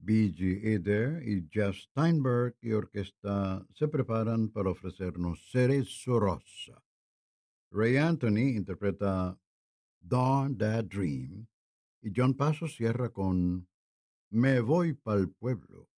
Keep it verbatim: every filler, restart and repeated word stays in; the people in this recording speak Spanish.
B G. Eder y Jeff Steinberg y orquesta se preparan para ofrecernos Cerezo Rosa. Ray Anthony interpreta Dawn That Dream y John Paso cierra con Me voy pa'l pueblo.